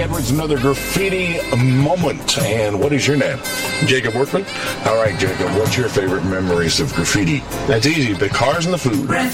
Edwards, another graffiti moment. And what is your name? Jacob Workman. All right, Jacob, what's your favorite memories of graffiti? That's easy. The cars and the food.